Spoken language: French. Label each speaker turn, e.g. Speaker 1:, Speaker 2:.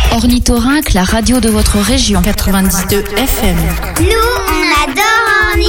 Speaker 1: Ornithorynque, la radio de votre région. 92 FM.
Speaker 2: Nous, on adore